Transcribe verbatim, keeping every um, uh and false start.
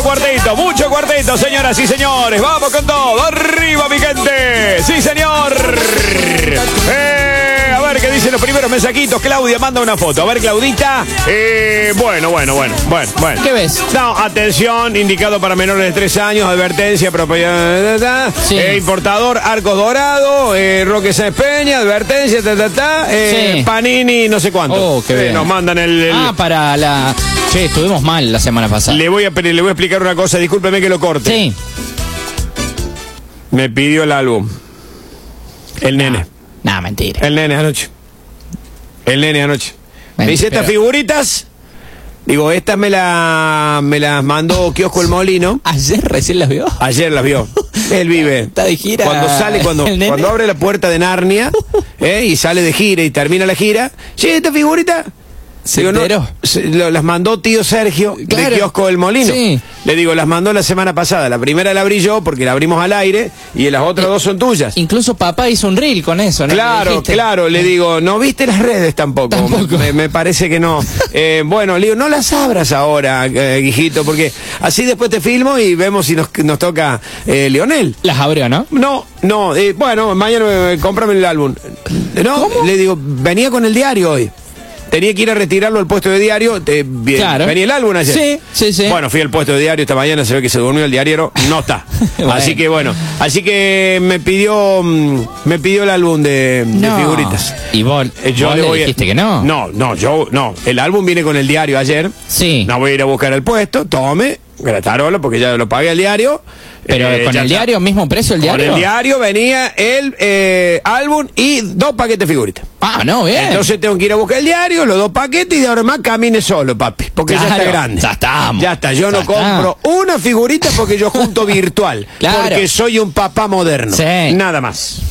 cuartito, mucho cuartito, señoras y señores. Vamos con todo. Arriba, mi gente. Sí, señor. Eh, a ver qué dicen los primeros mensajitos. Claudia manda una foto. A ver, Claudita. Eh, bueno, bueno, bueno, bueno, bueno. ¿Qué ves? No, atención, indicado para menores de tres años, advertencia, propiedad, Sí. eh, importador, Arcos Dorado, eh, Roque Sáenz Peña, advertencia, ta, ta, ta, eh, Sí. Panini, no sé cuánto. Oh, qué Eh, bien. nos mandan el... el- Ah, para la... Che, estuvimos mal la semana pasada. le, voy a, le voy a explicar una cosa, discúlpeme que lo corte. Sí. Me pidió el álbum. El nene. Nah, mentira. El nene anoche. El nene anoche. Me Ven, dice estas pero- figuritas. Digo, estas me, la, me las mandó Kiosco El Molino. ¿Ayer recién las vio? Ayer las vio. Él vive. Está de gira. Cuando sale, cuando, el nene. cuando abre la puerta de Narnia, ¿eh? Y sale de gira y termina la gira. Che, esta figurita. ¿Se Digo, no, enteró? se- lo- las mandó tío Sergio Claro. de Kiosco El Molino. Sí. Le digo, las mandó la semana pasada. La primera la abrí yo porque la abrimos al aire y las otras dos son tuyas. Incluso papá hizo un reel con eso, ¿no? ¿Le Claro, dijiste? claro, le digo, no viste las redes tampoco. Tampoco. Me, me parece que no. Eh, bueno, le digo, no las abras ahora, eh, hijito, porque así después te filmo y vemos si nos, nos toca eh, Lionel. Las abrió, ¿no? No, no, eh, bueno, mañana eh, cómprame el álbum. No, le digo, venía con el diario hoy. Tenía que ir a retirarlo al puesto de diario. Te, bien, Claro. Venía el álbum ayer. Sí, sí, sí. Bueno, fui al puesto de diario esta mañana, se ve que se durmió el diario, no está. Bueno. Así que bueno, así que me pidió mm, me pidió el álbum de, de No. figuritas. Y vos, Eh, vos le voy a- dijiste que no. No, no, yo no. El álbum viene con el diario ayer. Sí. No voy a ir a buscar el puesto, tome, gratarola, porque ya lo pagué al diario. Pero Eh, con ya el está. diario, mismo precio el Con diario. el diario venía el eh, álbum y dos paquetes de figuritas. Ah, no, bien. Entonces tengo que ir a buscar el diario, los dos paquetes y de ahora más camine solo, papi. Porque ya Claro, está grande. ya estamos. Ya está. Yo Ya no está. compro una figurita porque yo junto virtual. Claro. Porque soy un papá moderno. Sí. Nada más.